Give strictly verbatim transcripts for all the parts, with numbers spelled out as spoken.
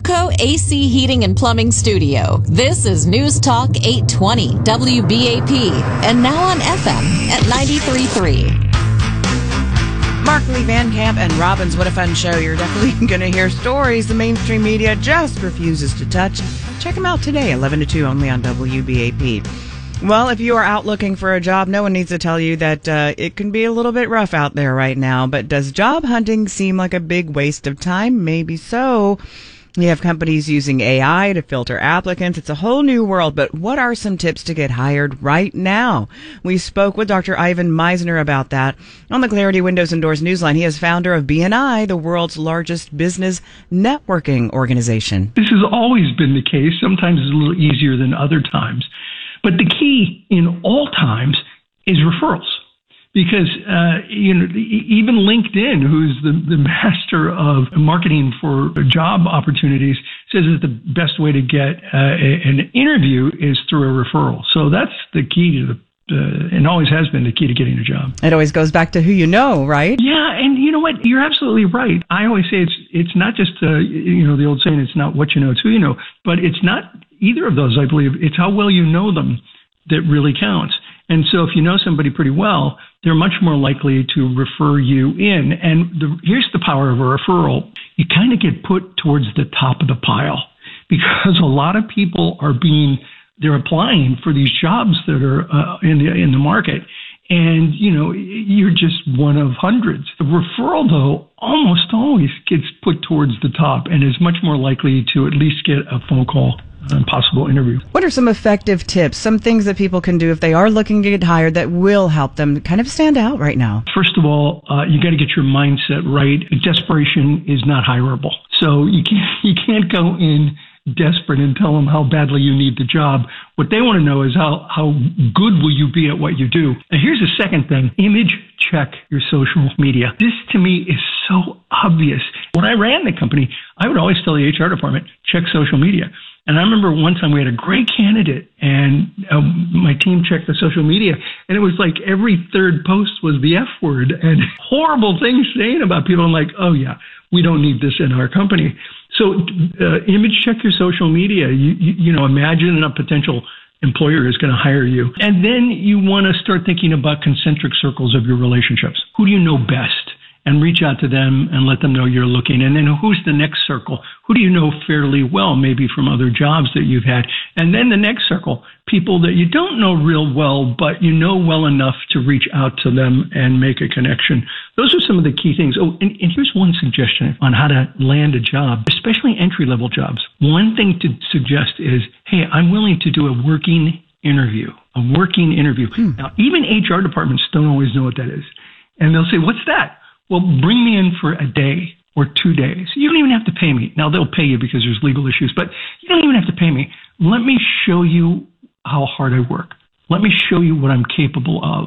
Airco A C Heating and Plumbing Studio. This is News Talk eight twenty W B A P and now on F M at ninety-three point three. Mark Lee Van Camp and Robin's What a Fun Show. You're definitely going to hear stories the mainstream media just refuses to touch. Check them out today, eleven to two, only on W B A P. Well, if you are out looking for a job, no one needs to tell you that uh, it can be a little bit rough out there right now. But does job hunting seem like a big waste of time? Maybe so. You have companies using A I to filter applicants. It's a whole new world. But what are some tips to get hired right now? We spoke with Doctor Ivan Misner about that on the Clarity Windows and Doors Newsline. He is founder of B N I, the world's largest business networking organization. This has always been the case. Sometimes it's a little easier than other times. But the key in all times is referrals. Because, uh, you know, even LinkedIn, who's the, the master of marketing for job opportunities, says that the best way to get uh, an interview is through a referral. So that's the key to the, uh, and always has been the key to getting a job. It always goes back to who you know, right? Yeah, and you know what? You're absolutely right. I always say it's it's not just, uh, you know, the old saying, it's not what you know, it's who you know. But it's not either of those, I believe. It's how well you know them that really counts. And so if you know somebody pretty well, they're much more likely to refer you in. And the, here's the power of a referral. You kind of get put towards the top of the pile because a lot of people are being, they're applying for these jobs that are uh, in the in the market. And, you know, you're just one of hundreds. The referral, though, almost always gets put towards the top and is much more likely to at least get a phone call. A possible interview. What are some effective tips, some things that people can do if they are looking to get hired that will help them kind of stand out right now? First of all, uh, you got to get your mindset right. Desperation is not hireable. So you can't, you can't go in desperate and tell them how badly you need the job. What they want to know is how, how good will you be at what you do. And here's the second thing. Image check your social media. This to me is so obvious. When I ran the company, I would always tell the H R department, check social media. And I remember one time we had a great candidate and um, my team checked the social media and it was like every third post was the F word and horrible things saying about people. I'm like, oh yeah, we don't need this in our company. So uh, image check your social media. You, you, you know, imagine a potential employer is going to hire you. And then you want to start thinking about concentric circles of your relationships. Who do you know best? And reach out to them and let them know you're looking. And then who's the next circle? Who do you know fairly well, maybe from other jobs that you've had? And then the next circle, people that you don't know real well, but you know well enough to reach out to them and make a connection. Those are some of the key things. Oh, and, and here's one suggestion on how to land a job, especially entry-level jobs. One thing to suggest is, hey, I'm willing to do a working interview, a working interview. Hmm. Now, even H R departments don't always know what that is. And they'll say, what's that? Well, bring me in for a day or two days. You don't even have to pay me. Now, they'll pay you because there's legal issues, but you don't even have to pay me. Let me show you how hard I work. Let me show you what I'm capable of.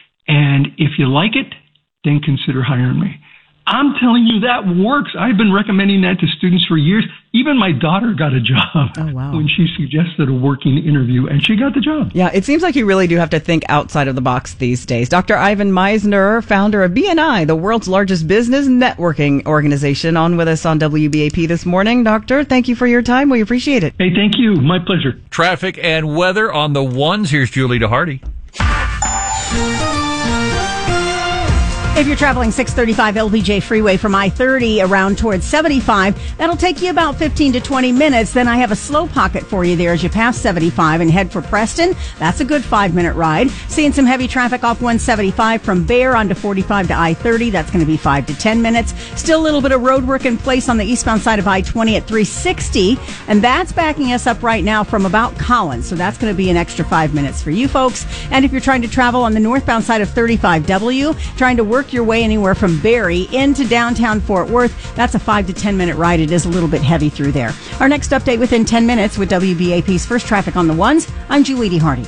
And if you like it, then consider hiring me. I'm telling you, that works. I've been recommending that to students for years. Even my daughter got a job oh, wow. when she suggested a working interview, and she got the job. Yeah, it seems like you really do have to think outside of the box these days. Doctor Ivan Misner, founder of B N I, the world's largest business networking organization, on with us on W B A P this morning. Doctor, thank you for your time. We appreciate it. Hey, thank you. My pleasure. Traffic and weather on the ones. Here's Julie DeHardy. If you're traveling six thirty-five L B J Freeway from I thirty around towards seventy-five, that'll take you about fifteen to twenty minutes. Then I have a slow pocket for you there as you pass seventy-five and head for Preston. That's a good five-minute ride. Seeing some heavy traffic off one seventy-five from Bear onto forty-five to I thirty. That's going to be five to ten minutes. Still a little bit of road work in place on the eastbound side of I twenty at three sixty, and that's backing us up right now from about Collins. So that's going to be an extra five minutes for you folks. And if you're trying to travel on the northbound side of thirty-five W, trying to work your way anywhere from Barrie into downtown Fort Worth, that's a five to ten minute ride. It is a little bit heavy through there. Our next update within ten minutes with W B A P's First Traffic on the Ones. I'm Julie DeHardy.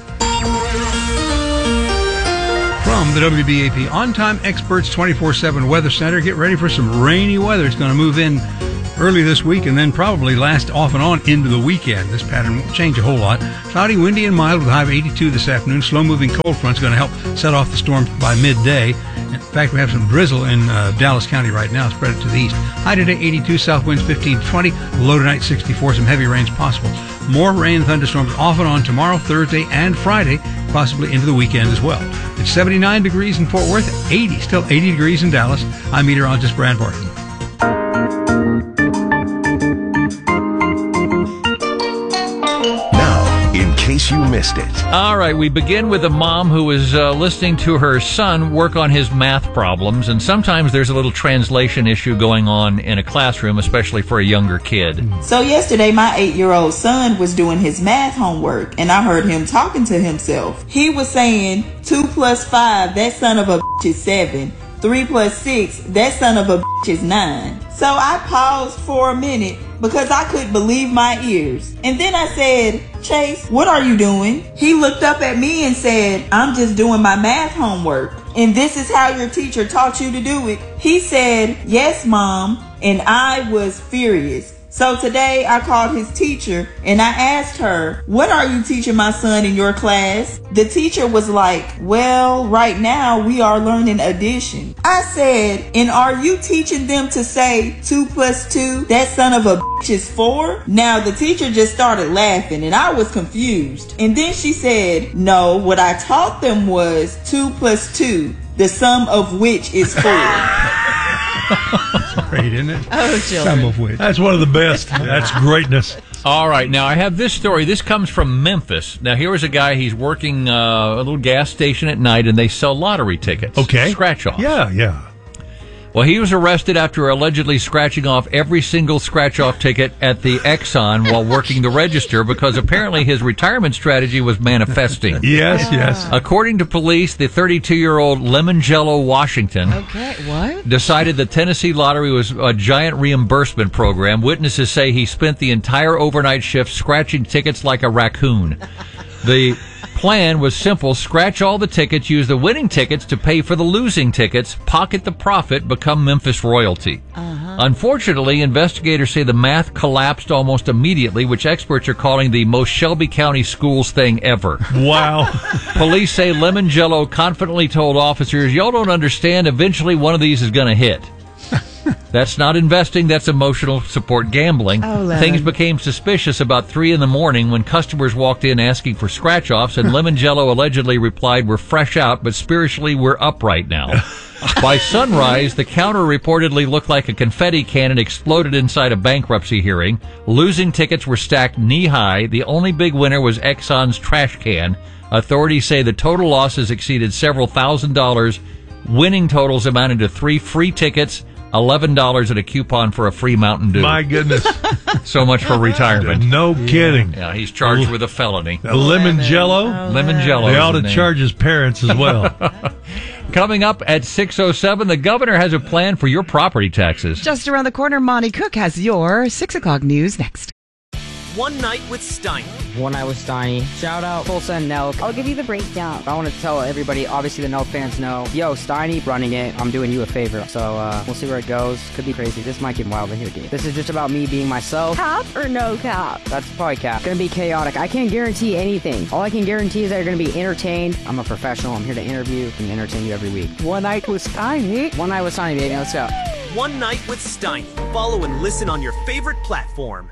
From the W B A P On-Time Experts twenty-four seven Weather Center, get ready for some rainy weather. It's going to move in early this week and then probably last off and on into the weekend. This pattern won't change a whole lot. Cloudy, windy, and mild with a high of eighty-two this afternoon. Slow-moving cold front's going to help set off the storm by midday. In fact, we have some drizzle in uh, Dallas County right now, spread it to the east. High today, eighty-two, south winds fifteen to twenty, low tonight sixty-four, some heavy rains possible. More rain and thunderstorms off and on tomorrow, Thursday, and Friday, possibly into the weekend as well. It's seventy-nine degrees in Fort Worth, eighty, still eighty degrees in Dallas. I'm meteorologist Brad Barton. In case you missed it. All right, we begin with a mom who was uh, listening to her son work on his math problems, and sometimes there's a little translation issue going on in a classroom, especially for a younger kid. So yesterday, my eight-year-old son was doing his math homework, and I heard him talking to himself. He was saying, two plus five, that son of a bitch is seven. Three plus six, that son of a bitch is nine. So I paused for a minute because I couldn't believe my ears. And then I said, Chase, what are you doing? He looked up at me and said, I'm just doing my math homework. And this is how your teacher taught you to do it. He said, yes, Mom. And I was furious. So today I called his teacher and I asked her, what are you teaching my son in your class? The teacher was like, well, right now we are learning addition. I said, and are you teaching them to say two plus two, that son of a bitch is four? Now the teacher just started laughing and I was confused. And then she said, no, what I taught them was two plus two, the sum of which is four. Great, isn't it? Oh, children. Some of which. That's one of the best. That's greatness. All right, now I have this story. This comes from Memphis. Now, here was a guy, he's working uh, a little gas station at night, and they sell lottery tickets. Okay. Scratch-offs. Yeah, yeah. Well, he was arrested after allegedly scratching off every single scratch-off ticket at the Exxon while working the register because apparently his retirement strategy was manifesting. Yes, yes. According to police, the thirty-two-year-old Lemon Jello Washington Okay, what? decided the Tennessee Lottery was a giant reimbursement program. Witnesses say he spent the entire overnight shift scratching tickets like a raccoon. The plan was simple: scratch all the tickets, use the winning tickets to pay for the losing tickets, pocket the profit, become Memphis royalty. Uh-huh. Unfortunately, investigators say the math collapsed almost immediately, which experts are calling the most Shelby County schools thing ever. Wow. Police say Lemon Jello confidently told officers, y'all don't understand, eventually one of these is going to hit. That's not investing, that's emotional support gambling. Oh, Things became suspicious about three in the morning when customers walked in asking for scratch-offs, and Lemon Jello allegedly replied, we're fresh out, but spiritually we're up right now. By sunrise, the counter reportedly looked like a confetti cannon exploded inside a bankruptcy hearing. Losing tickets were stacked knee-high. The only big winner was Exxon's trash can. Authorities say the total losses exceeded several thousand dollars. Winning totals amounted to three free tickets, eleven dollars and a coupon for a free Mountain Dew. My goodness. So much for retirement. No kidding. Yeah, he's charged with a felony. A lemon jello? Oh, Lemon Jello. They is ought to his name. charge his parents as well. Coming up at six oh seven, the governor has a plan for your property taxes. Just around the corner, Monty Cook has your six o'clock news next. One Night with Steiny. One Night with Steiny. Shout out Tulsa and Nelk. I'll give you the breakdown. I want to tell everybody, obviously the Nelk fans know, yo, Steiny running it. I'm doing you a favor. So uh, we'll see where it goes. Could be crazy. This might get wild in here, dude. This is just about me being myself. Cap or no cap? That's probably cap. Gonna be chaotic. I can't guarantee anything. All I can guarantee is that you're gonna be entertained. I'm a professional. I'm here to interview and entertain you every week. One Night with Steiny. One Night with Steiny, baby. Let's go. One Night with Steiny. Follow and listen on your favorite platform.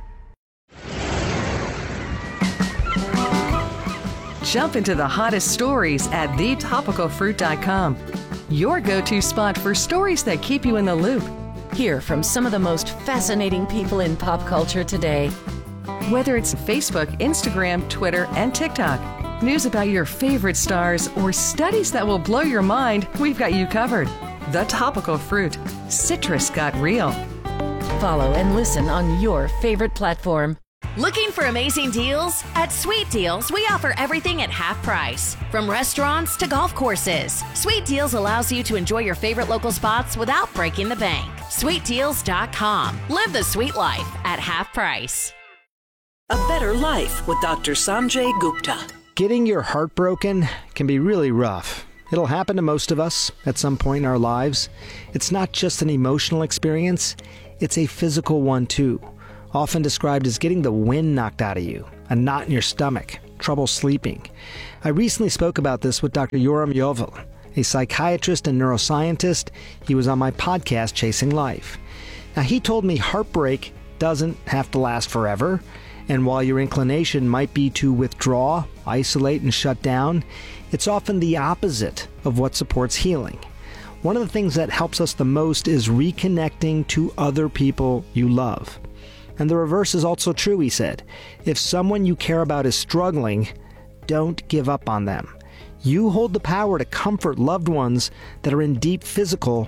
Jump into the hottest stories at the topical fruit dot com. Your go-to spot for stories that keep you in the loop. Hear from some of the most fascinating people in pop culture today. Whether it's Facebook, Instagram, Twitter, and TikTok, news about your favorite stars, or studies that will blow your mind, we've got you covered. The Topical Fruit. Citrus got real. Follow and listen on your favorite platform. Looking for amazing deals? At Sweet Deals, we offer everything at half price. From restaurants to golf courses, Sweet Deals allows you to enjoy your favorite local spots without breaking the bank. sweet deals dot com. Live the sweet life at half price. A Better Life with Doctor Sanjay Gupta. Getting your heart broken can be really rough. It'll happen to most of us at some point in our lives. It's not just an emotional experience, it's a physical one too. Often described as getting the wind knocked out of you, a knot in your stomach, trouble sleeping. I recently spoke about this with Doctor Yoram Yovel, a psychiatrist and neuroscientist. He was on my podcast, Chasing Life. Now, he told me heartbreak doesn't have to last forever, and while your inclination might be to withdraw, isolate, and shut down, it's often the opposite of what supports healing. One of the things that helps us the most is reconnecting to other people you love. And the reverse is also true, he said. If someone you care about is struggling, don't give up on them. You hold the power to comfort loved ones that are in deep physical